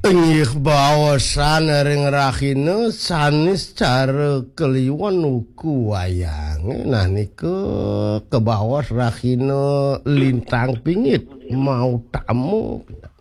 Tengih bawasan ring rahina sanis cara keliwan uku wayange nah niku kebawas rahina lintang pingit mau tamu